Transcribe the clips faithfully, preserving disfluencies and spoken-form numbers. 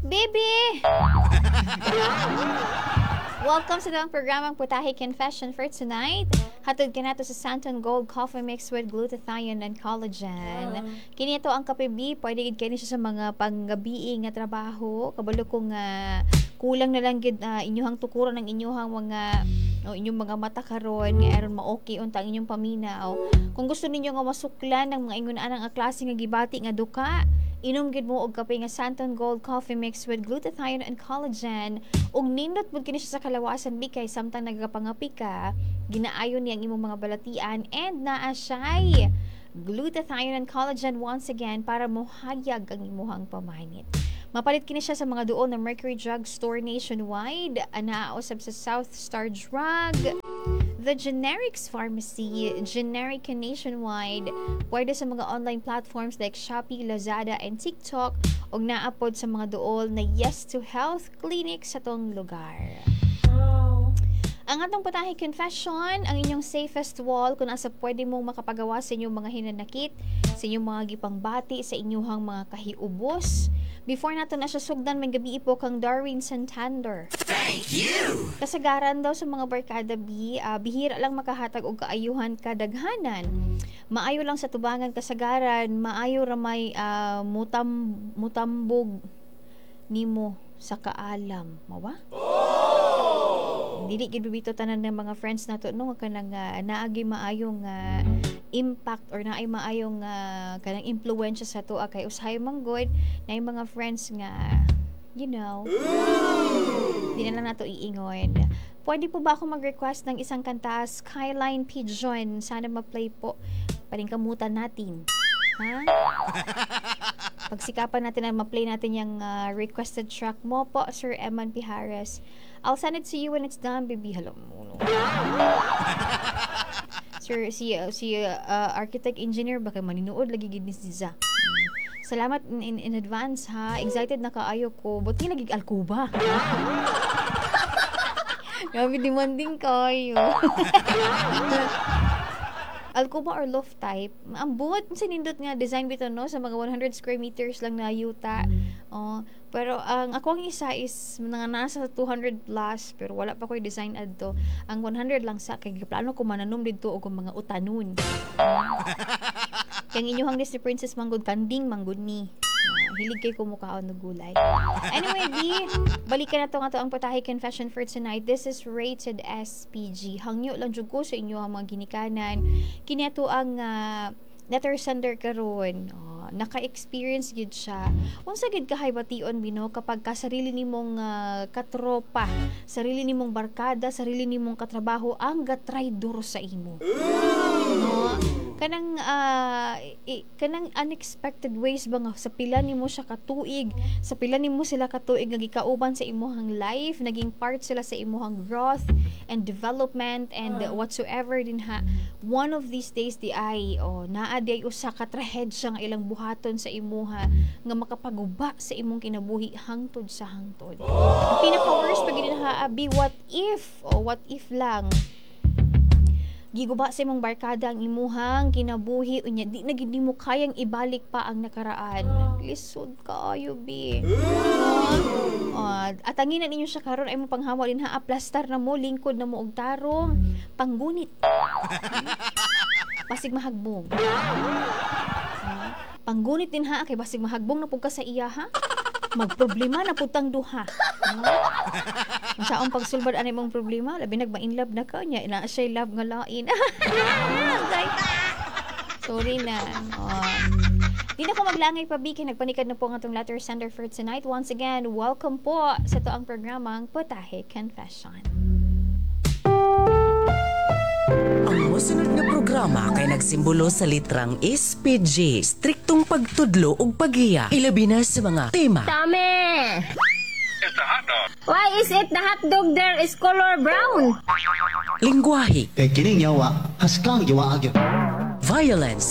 Baby! Welcome sa dalang programang Putahe Confession for tonight. Hatod ka nato sa Santon Gold Coffee Mix with glutathione and collagen. Uh. Kini ito ang kape B, pwede gid kani siya sa mga panggabi nga trabaho. Kabalo kung uh, kulang na lang gid uh, inyuhang tukuran ng inyuhang mga o inyong mga mata karon nga aron ma-okay unta ang inyong paminaw. Kung gusto ninyo nga masuklan ng mga ingon anang klase nga gibati nga duka, inom gid mo og kape nga Santon Gold Coffee Mix with glutathione and collagen. Ug nindot pud kini siya sa kalawasan bikay samtang nagapangapi ka, ginaayon ni ang imong mga balatian and naa siya'y glutathione and collagen once again para mohayag ang imuhang pamanit. Mapalit kini siya sa mga duol na Mercury Drug Store nationwide, anaosab sa South Star Drug, The Generics Pharmacy, Generic nationwide, pwede sa mga online platforms like Shopee, Lazada, and TikTok, ug naapod sa mga duol na Yes to Health Clinic sa tong lugar. Ang atong Putahe Confession, ang inyong safest wall kung asa pwede mong makapagawa sa inyong mga hinanakit, sa inyong mga gipangbati, sa inyong mga kahiubos. Before nato na siya sugdan, may gabi po kang Darwin Santander. Thank you! Kasagaran daw sa mga barkada B, uh, bihira lang makahatag og kaayuhan kadaghanan. Maayo lang sa tubangan kasagaran, maayo ra may uh, mutam, mutambog nimo sa kaalam. Mawa? Dili gid bibito tanan ng mga friends nato no kanang uh, naagi maayong uh, impact or naay maayong uh, kanang impluwensya sa tuwa kay usahay man good na mga friends nga you know di na lang nato iingon. Pwede po ba ako mag-request ng isang kanta, Skyline Pigeon? Sana ma-play po. Paring kamutan natin. Ha? Pagsikapan natin na ma-play natin yung uh, requested track mo po, Sir Eman Pihares. I'll send it to you when it's done, baby. Hello. Sir, si, uh, si uh, architect engineer, baka maninuod lagi gid ni Ziza. Salamat in, in, in advance, ha? Excited na kaayo ko. Buti lagi alkuba. Grabe demanding kayo. Alcoba or loft type, ang buhat sa nindot nga design bito no sa mga one hundred square meters lang na yuta. Oh, pero ang ako ang isa is mga nasa two hundred plus pero wala pa ko'y design adto. Ang one hundred lang sa kay plano ko mananom didto og mga utanon. Kang inyong Disney Princess manggod kanding manggod ni. Uh, hilig kay kumukaon ng gulay. Anyway, B, balikan na to nga to ang Putahe Confession for tonight. This is rated S P G. Hangyo lang jud ko sa inyo ang mga ginikanan. Kini ato ang uh, letter sender karon. Oh, naka-experience gid siya. Unsa gid kahay bation bino kapag ka sarili nimong uh, katropa, sarili nimong barkada, sarili nimong katrabaho ang gatraidor sa imo. No? Kanang uh, i, kanang unexpected ways ba nga sa pila nimo siya katuig, sa pila nimo sila katuig nga gikauban sa imong life, naging part sila sa imong growth and development and uh, whatsoever din ha. One of these days di ay oh, naa di ay usa ka trahedya nga ilang buhaton sa imuha nga makapaguba sa imong kinabuhi hangtod sa hangtod. Ang pinaka worst pag gid ha abi what if o oh, what if lang giguba sa imong barkada ang imuhang kinabuhi unya di na gid mo kayang ibalik pa ang nakaraan. Lisod kaayo bi. Uh, at angin na ninyo siya karon ay mo panghawa din ha aplastar na mo lingkod na mo og tarong panggunit. Basig mahagbong. Uh, panggunit din ha kay basig mahagbong na pud ka sa iya ha. Magproblema na putang duha. No? Sa ang pagsulbad ani mong problema, labi nagma-in love na ka nya, ina siya love nga lain. Sorry na. Oh. Di na ko maglangay pa biki, nagpanikad na po ang atong letter sender for tonight. Once again, welcome po sa to ang programang Putahe Confession. Ang mosunod nga programa kay nagsimbolo sa litrang S P G, striktong pagtudlo ug paghiya, ilabi na sa mga tema. Tame! Why is it the hot dog there is color brown? Lingwahe. Kay kining yawa, haskang yawa agyo. Violence.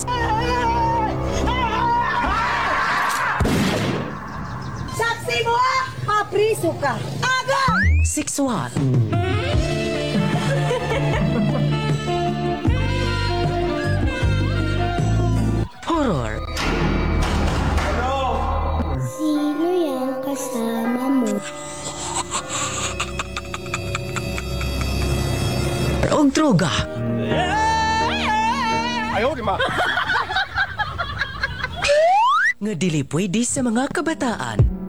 Saksi mo! Mapriso ka! Aga! Sexual. Horror. Sino yan? sa mamo. Og droga. Nga dili pwede sa mga kabataan.